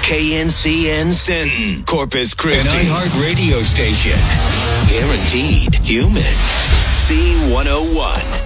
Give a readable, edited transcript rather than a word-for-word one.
KNCN Sinton, Corpus Christi. An iHeart radio station. Guaranteed human. C101.